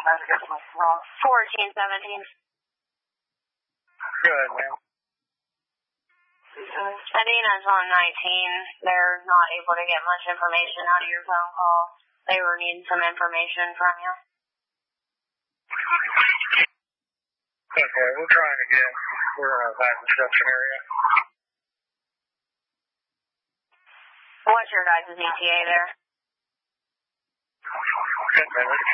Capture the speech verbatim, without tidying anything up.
fourteen seventeen. Good, man. Adina's on nineteen. They're not able to get much information out of your phone call. They were needing some information from you. Okay, we'll try it again. We're in a high construction area. What's your guys' E T A there? Ten minutes.